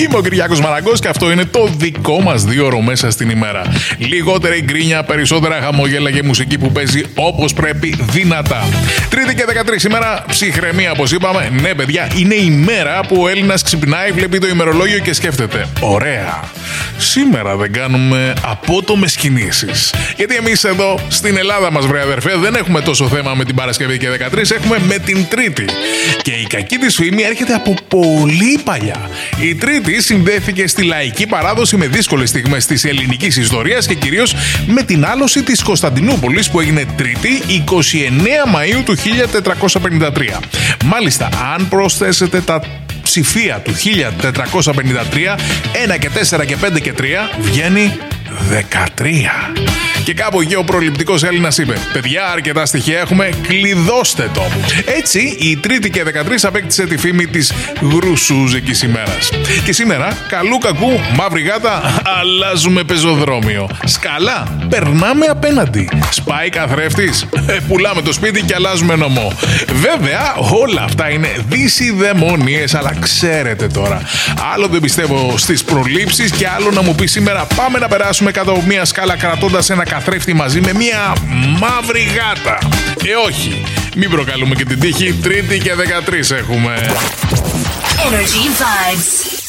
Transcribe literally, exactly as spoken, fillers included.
Είμαι ο Κυριάκος Μαραγκός και αυτό είναι το δικό μας δύο ώρο μέσα στην ημέρα. Λιγότερη γκρίνια, περισσότερα χαμόγελα και μουσική που παίζει όπως πρέπει δυνατά. Τρίτη και δεκατρείς ημέρα, ψυχραιμία όπως είπαμε. Ναι, παιδιά, είναι η μέρα που ο Έλληνας ξυπνάει, βλέπει το ημερολόγιο και σκέφτεται. Ωραία. Σήμερα δεν κάνουμε απότομες κινήσεις. Γιατί εμείς εδώ στην Ελλάδα μας, βρε αδερφέ, δεν έχουμε τόσο θέμα με την Παρασκευή και δεκατρείς, έχουμε με την Τρίτη. Και η κακή της φήμη έρχεται από πολύ παλιά. Η Τρίτη συνδέθηκε στη λαϊκή παράδοση με δύσκολες στιγμές της ελληνικής ιστορίας και κυρίως με την άλωση της Κωνσταντινούπολης που έγινε Τρίτη εικοστή ενάτη Μαΐου του χίλια τετρακόσια πενήντα τρία. Μάλιστα, αν προσθέσετε τα ψηφία του χίλια τετρακόσια πενήντα τρία, ένα και τέσσερα και πέντε και τρία, βγαίνει δεκατρία. Και κάπου εκεί ο προληπτικός Έλληνας είπε: παιδιά, αρκετά στοιχεία έχουμε, κλειδώστε το. Έτσι, η Τρίτη και δεκατρείς απέκτησε τη φήμη της γρουσούζικης ημέρας. Και σήμερα, καλού κακού, μαύρη γάτα, αλλάζουμε πεζοδρόμιο. Σκαλά, περνάμε απέναντι. Σπάει καθρέφτης, ε, πουλάμε το σπίτι και αλλάζουμε νομό. Βέβαια, όλα αυτά είναι δυσιδαιμονίες, αλλά ξέρετε τώρα. Άλλο δεν πιστεύω στις προλήψεις και άλλο να μου πει σήμερα πάμε να περάσουμε κάτω από μια σκάλα κρατώντας ένα καθρέφτη μαζί με μια μαύρη γάτα. Ε, όχι. Μην προκαλούμε και την τύχη. Τρίτη και δεκατρείς έχουμε. Energy Vibes.